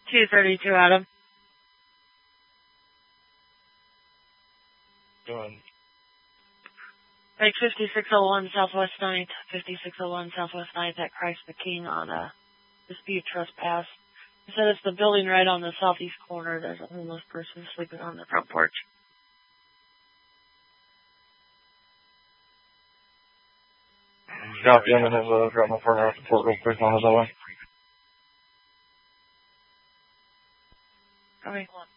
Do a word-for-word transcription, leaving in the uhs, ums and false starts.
two thirty-two, Adam. Doing. Make fifty-six oh one Southwest ninth, fifty-six oh one Southwest ninth at Christ the King on a dispute trespass. He said it's the building right on the southeast corner. There's a homeless person sleeping on the front porch. Copy, I'm gonna have uh, drop my partner off the port real quick on his way. Copy.